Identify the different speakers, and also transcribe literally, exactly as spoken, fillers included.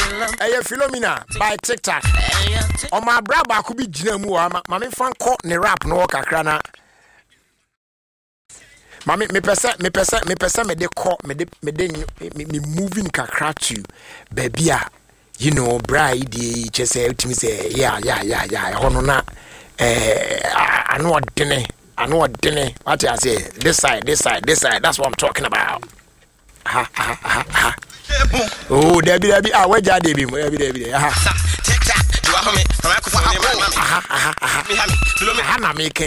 Speaker 1: Eye Philomena by TikTok. O ma bra ba ko bi gina mu wa ma me fan ko ne rap no kakra na. Ma me me pese me pese me pese me de ko me de me de me moving kakra to baby a you know bride dey chese ultimi say yeah yeah yeah yeah hono na eh anu odene anu odene what I say this side this side this side that's what I'm talking about. Ha ha ha ha. Oh, Debbie, Debbie, ah, where Debbie, Debbie, Debbie, ah, TikTok, you are me, from Africa, ah, ah, ah, ah, ah, ah,